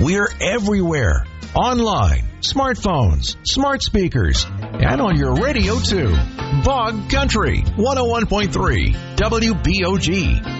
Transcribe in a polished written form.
We're everywhere. Online, smartphones, smart speakers, and on your radio, too. Bog Country, 101.3 WBOG.